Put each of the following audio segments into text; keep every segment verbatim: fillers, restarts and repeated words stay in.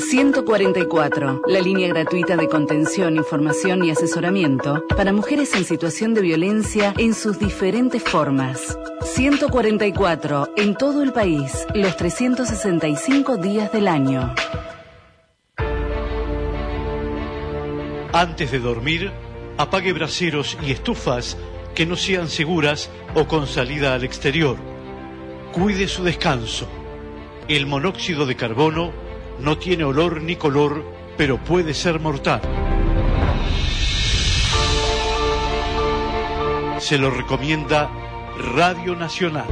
ciento cuarenta y cuatro, la línea gratuita de contención, información y asesoramiento para mujeres en situación de violencia en sus diferentes formas. ciento cuarenta y cuatro, en todo el país, los trescientos sesenta y cinco días del año. Antes de dormir, apague braseros y estufas que no sean seguras o con salida al exterior. Cuide su descanso. El monóxido de carbono no tiene olor ni color, pero puede ser mortal. Se lo recomienda Radio Nacional.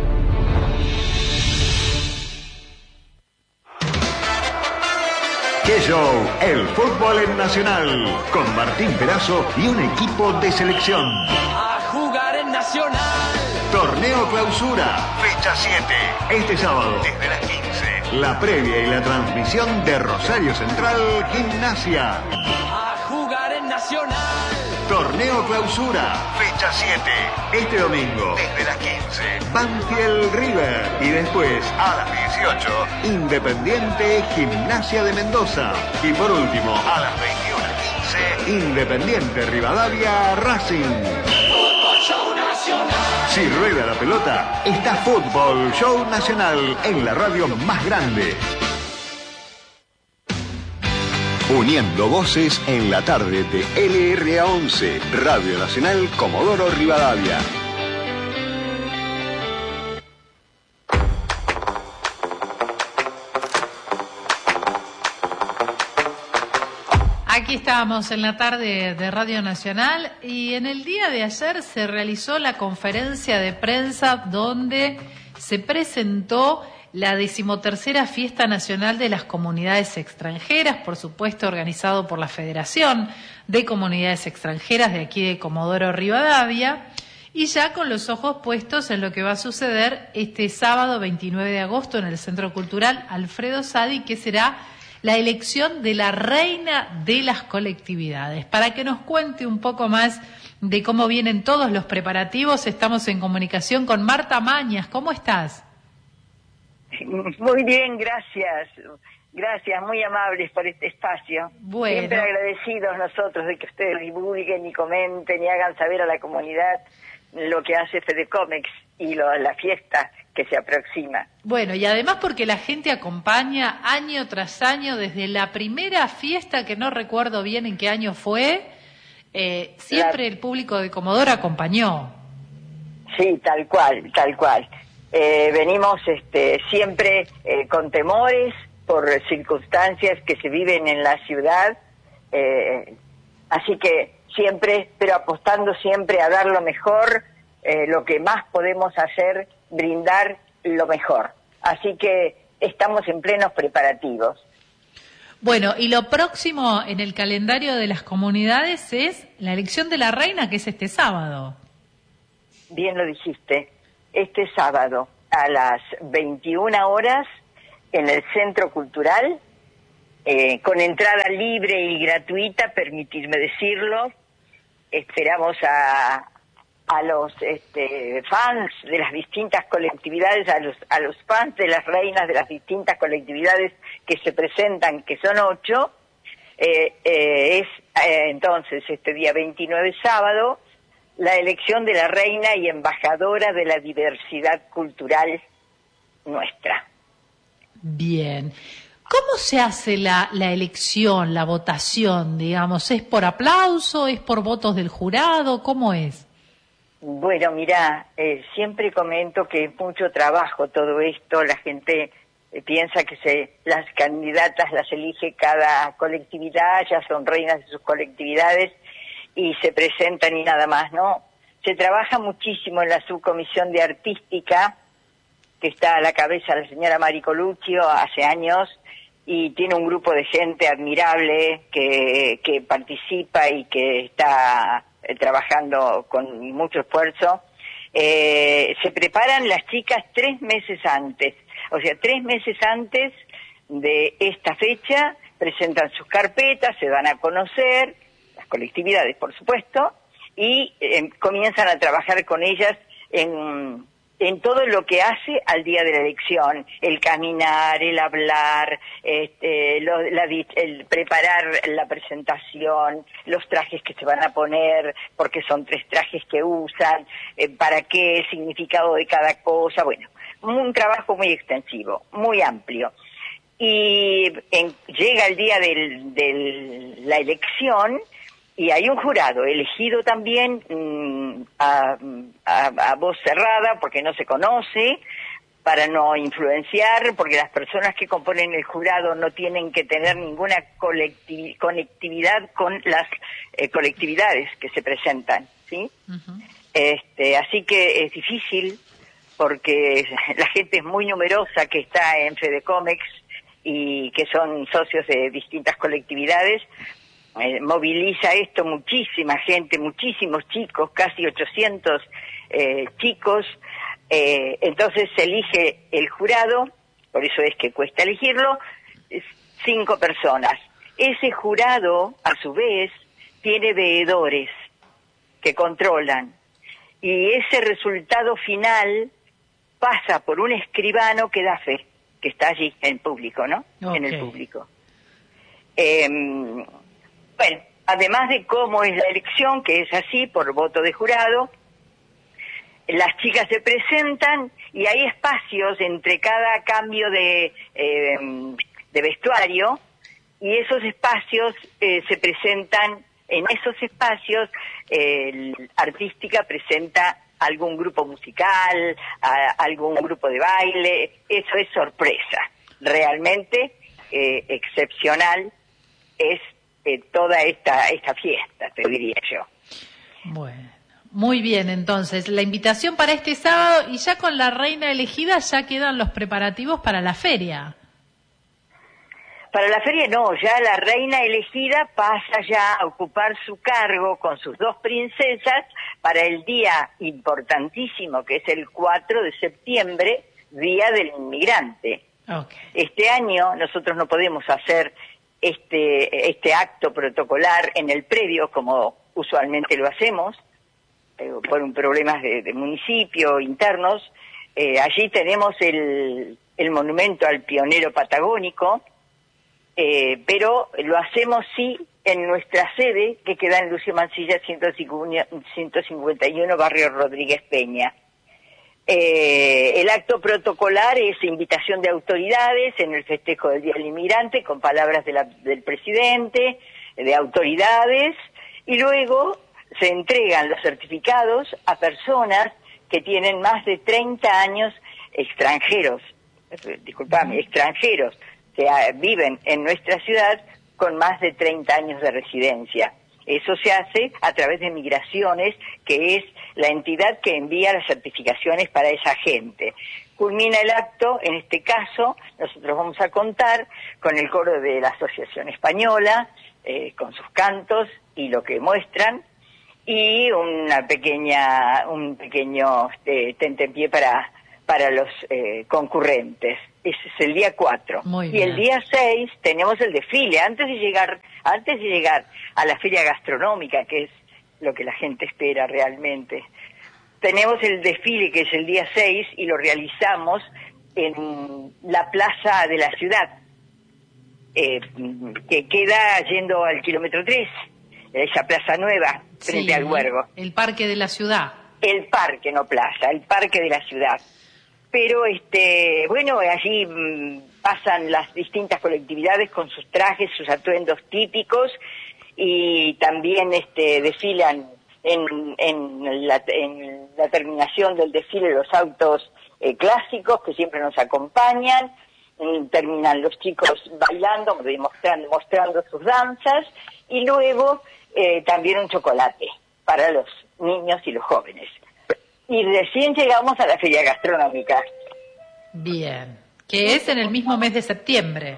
¡Qué show! El fútbol en Nacional, con Martín Perazo y un equipo de selección. A jugar en Nacional. Torneo Clausura, fecha siete. Este sábado, desde las quince. La previa y la transmisión de Rosario Central Gimnasia. A jugar en Nacional. Torneo Clausura, fecha siete. Este domingo, desde las quince. Banfield River. Y después, a las dieciocho, Independiente Gimnasia de Mendoza. Y por último, a las veintiuna quince, Independiente Rivadavia Racing. Fútbol Show Nacional. Si rueda la pelota, está Fútbol Show Nacional en la radio más grande. Uniendo voces en la tarde de L R A once, Radio Nacional Comodoro Rivadavia. Aquí estábamos en la tarde de Radio Nacional y en el día de ayer se realizó la conferencia de prensa donde se presentó la decimotercera Fiesta Nacional de las Comunidades Extranjeras, por supuesto organizado por la Federación de Comunidades Extranjeras de aquí de Comodoro Rivadavia, y ya con los ojos puestos en lo que va a suceder este sábado veintinueve de agosto en el Centro Cultural Alfredo Sadi, que será la elección de la reina de las colectividades. Para que nos cuente un poco más de cómo vienen todos los preparativos, estamos en comunicación con Marta Mañas. ¿Cómo estás? Muy bien, gracias. Gracias, muy amables por este espacio. Bueno. Siempre agradecidos nosotros de que ustedes divulguen y comenten y hagan saber a la comunidad lo que hace Fedecomex y lo, la fiesta que se aproxima. Bueno, y además porque la gente acompaña año tras año, desde la primera fiesta, que no recuerdo bien en qué año fue, eh, siempre la... el público de Comodoro acompañó. Sí, tal cual, tal cual. Eh, venimos este, siempre eh, con temores por circunstancias que se viven en la ciudad, eh, así que siempre, pero apostando siempre a dar lo mejor, eh, lo que más podemos hacer, brindar lo mejor. Así que estamos en plenos preparativos. Bueno, y lo próximo en el calendario de las comunidades es la elección de la reina, que es este sábado. Bien lo dijiste. Este sábado a las veintiuna horas en el Centro Cultural, eh, con entrada libre y gratuita, permitirme decirlo. Esperamos a, a los este, fans de las distintas colectividades, a los, a los fans de las reinas de las distintas colectividades que se presentan, que son ocho. Eh, eh, es eh, entonces este día veintinueve, sábado, la elección de la reina y embajadora de la diversidad cultural nuestra. Bien. ¿Cómo se hace la, la elección, la votación, digamos? ¿Es por aplauso? ¿Es por votos del jurado? ¿Cómo es? Bueno, mira, eh, siempre comento que es mucho trabajo todo esto. La gente eh, piensa que se, las candidatas las elige cada colectividad, ya son reinas de sus colectividades, y se presentan y nada más, ¿no? Se trabaja muchísimo en la subcomisión de artística, que está a la cabeza la señora Mari Coluccio hace años, y tiene un grupo de gente admirable que, que participa y que está eh, trabajando con mucho esfuerzo. Eh, se preparan las chicas tres meses antes, o sea, tres meses antes de esta fecha, presentan sus carpetas, se dan a conocer, colectividades, por supuesto, y eh, comienzan a trabajar con ellas en, en todo lo que hace al día de la elección, el caminar, el hablar, este, lo, la, el preparar la presentación, los trajes que se van a poner, porque son tres trajes que usan, eh, para qué, el significado de cada cosa, bueno, un trabajo muy extensivo, muy amplio. Y en, llega el día de del, la elección, y hay un jurado elegido también mmm, a, a, a voz cerrada, porque no se conoce, para no influenciar, porque las personas que componen el jurado no tienen que tener ninguna colecti- conectividad con las eh, colectividades que se presentan, ¿sí? Uh-huh. Este, así que es difícil, porque la gente es muy numerosa que está en Fedecomex y que son socios de distintas colectividades. Eh, moviliza esto muchísima gente, muchísimos chicos, casi ochocientos eh, chicos, eh, entonces se elige el jurado, por eso es que cuesta elegirlo, cinco personas. Ese jurado, a su vez, tiene veedores que controlan, y ese resultado final pasa por un escribano que da fe, que está allí en público, ¿no? Okay. En el público. Eh, Bueno, además de cómo es la elección, que es así, por voto de jurado, las chicas se presentan y hay espacios entre cada cambio de, eh, de vestuario, y esos espacios eh, se presentan, en esos espacios eh, el artística presenta algún grupo musical, a, algún grupo de baile, eso es sorpresa, realmente eh, excepcional es Eh, toda esta esta fiesta, te diría yo. Bueno, muy bien, entonces, la invitación para este sábado, y ya con la reina elegida ya quedan los preparativos para la feria. Para la feria no, ya la reina elegida pasa ya a ocupar su cargo con sus dos princesas para el día importantísimo, que es el cuatro de septiembre, Día del Inmigrante. Okay. Este año nosotros no podemos hacer este este acto protocolar en el predio como usualmente lo hacemos, eh, por un problemas de, de municipio internos. Eh, allí tenemos el, el monumento al pionero patagónico, eh, pero lo hacemos sí en nuestra sede, que queda en Lucio Mansilla ciento cincuenta y uno, barrio Rodríguez Peña. Eh, el acto protocolar es invitación de autoridades en el festejo del Día del Inmigrante, con palabras de la, del presidente, de autoridades, y luego se entregan los certificados a personas que tienen más de treinta años, extranjeros, disculpame, extranjeros, que ah, viven en nuestra ciudad con más de treinta años de residencia. Eso se hace a través de Migraciones, que es la entidad que envía las certificaciones para esa gente. Culmina el acto, en este caso, nosotros vamos a contar con el coro de la Asociación Española, eh, con sus cantos y lo que muestran, y una pequeña, un pequeño eh, tentempié para, para los eh, concurrentes. Ese es el día cuatro. Y el día seis tenemos el desfile, antes de llegar, antes de llegar a la feria gastronómica, que es lo que la gente espera realmente. Tenemos el desfile, que es el día seis, y lo realizamos en la plaza de la ciudad, eh, que queda yendo al kilómetro tres, esa plaza nueva, frente sí, al Huergo. El parque de la ciudad. El parque, no plaza, el parque de la ciudad. Pero, este, bueno, allí mmm, pasan las distintas colectividades con sus trajes, sus atuendos típicos, y también este, desfilan en, en, la, en la terminación del desfile los autos eh, clásicos que siempre nos acompañan. Terminan los chicos bailando, mostrando, mostrando sus danzas, y luego eh, también un chocolate para los niños y los jóvenes. Y recién llegamos a la feria gastronómica. Bien, que es en el mismo mes de septiembre.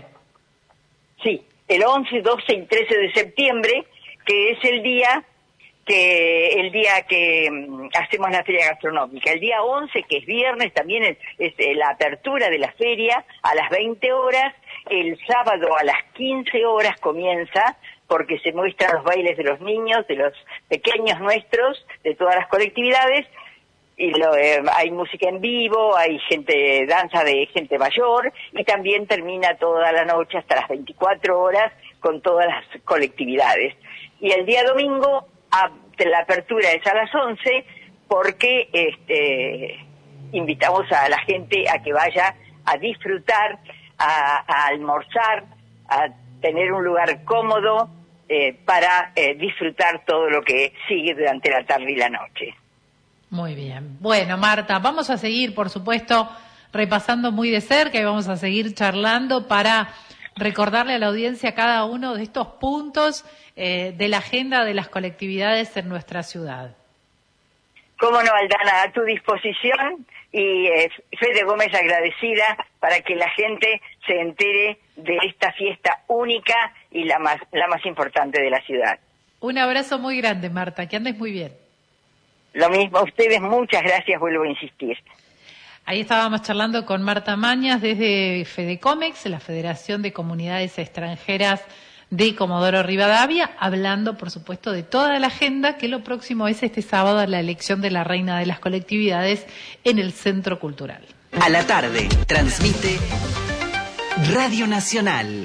Sí, el once, doce y trece de septiembre, que es el día que el día que um, hacemos la feria gastronómica. El día once, que es viernes, también es, es eh, la apertura de la feria a las veinte horas. El sábado a las quince horas comienza, porque se muestran los bailes de los niños, de los pequeños nuestros, de todas las colectividades. y lo, eh, hay música en vivo, hay gente, danza de gente mayor, y también termina toda la noche hasta las veinticuatro horas con todas las colectividades. Y el día domingo a, la apertura es a las once, porque este, invitamos a la gente a que vaya a disfrutar, a, a almorzar, a tener un lugar cómodo eh, para eh, disfrutar todo lo que sigue durante la tarde y la noche. Muy bien. Bueno, Marta, vamos a seguir, por supuesto, repasando muy de cerca y vamos a seguir charlando para recordarle a la audiencia cada uno de estos puntos eh, de la agenda de las colectividades en nuestra ciudad. Cómo no, Aldana, a tu disposición, y eh, Fede Gómez agradecida para que la gente se entere de esta fiesta única y la más, la más importante de la ciudad. Un abrazo muy grande, Marta, que andes muy bien. Lo mismo a ustedes, muchas gracias, vuelvo a insistir. Ahí estábamos charlando con Marta Mañas desde FEDECOMEX, la Federación de Comunidades Extranjeras de Comodoro Rivadavia, hablando, por supuesto, de toda la agenda, que lo próximo es este sábado la elección de la reina de las colectividades en el Centro Cultural. A la tarde, transmite Radio Nacional.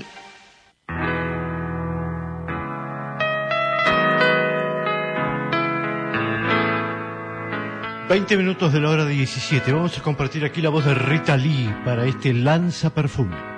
veinte minutos de la hora diecisiete. Vamos a compartir aquí la voz de Rita Lee para este Lanza Perfume.